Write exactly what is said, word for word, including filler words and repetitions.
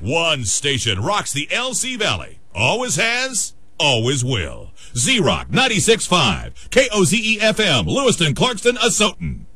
One station rocks the L C Valley. Always has, always will. Z-Rock ninety-six point five, K O Z E F M, Lewiston, Clarkston, Asotin.